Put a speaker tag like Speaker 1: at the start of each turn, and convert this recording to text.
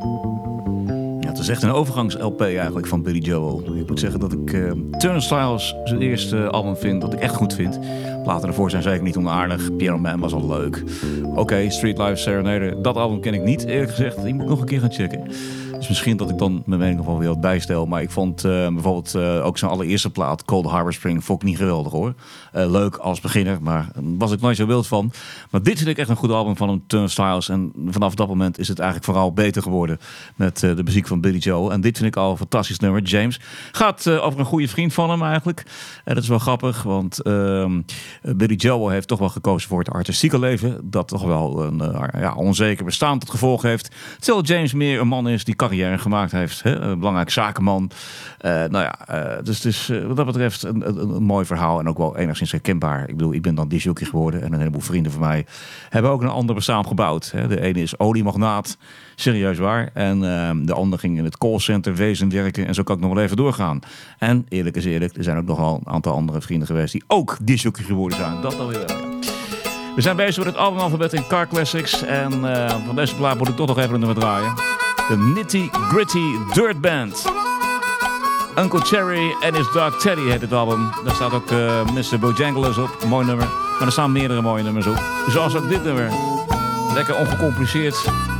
Speaker 1: Ja, het is echt een overgangs-LP eigenlijk van Billy Joel. Ik moet zeggen dat ik Turnstiles zijn eerste album vind dat ik echt goed vind. Platen ervoor zijn zeker niet onaardig. Piano Man was al leuk. Oké, Street Life Serenade, dat album ken ik niet eerlijk gezegd. Die moet ik nog een keer gaan checken. Dus misschien dat ik dan mijn mening nog wel weer wat bijstel. Maar ik vond bijvoorbeeld ook zijn allereerste plaat, Cold Harbor Spring, vond ik niet geweldig hoor. Leuk als beginner, maar was ik nooit zo wild van. Maar dit vind ik echt een goed album van hem, Turnstiles. En vanaf dat moment is het eigenlijk vooral beter geworden met de muziek van Billy Joel. En dit vind ik al een fantastisch nummer. James gaat over een goede vriend van hem eigenlijk. En dat is wel grappig, want Billy Joel heeft toch wel gekozen voor het artistieke leven. Dat toch wel een onzeker bestaan tot gevolg heeft. Terwijl James meer een man is die carrière gemaakt heeft. Hè? Een belangrijk zakenman. Dus het is wat dat betreft een mooi verhaal. En ook wel enigszins herkenbaar. Ik bedoel, ik ben dan disjockey geworden. En een heleboel vrienden van mij hebben ook een ander bestaan gebouwd. Hè? De ene is oliemagnaat. Serieus waar. En de ander ging in het callcenter wezen werken. En zo kan ik nog wel even doorgaan. En eerlijk is eerlijk, er zijn ook nogal een aantal andere vrienden geweest die ook disjockey geworden zijn. Dat alweer wel. We zijn bezig met het albumalfabet in Car Classics. En van deze plaat moet ik toch nog even een nummer draaien. De Nitty Gritty Dirt Band. Uncle Cherry and His Dog Teddy heet het album. Daar staat ook Mr. Bojangles op. Een mooi nummer. Maar er staan meerdere mooie nummers op. Zoals ook dit nummer. Lekker ongecompliceerd.